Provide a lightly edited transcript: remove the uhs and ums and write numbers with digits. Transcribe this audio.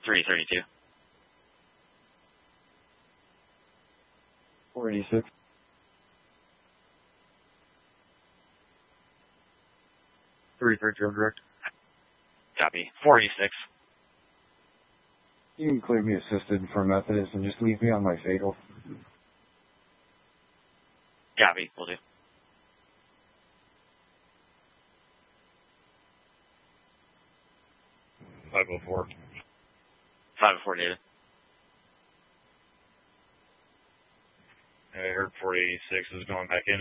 332. 486. Direct. Copy. 486. You can clear me assisted for Methodist and just leave me on my fatal. Copy. Will do. 504. 504 David. I heard 486 is going back in.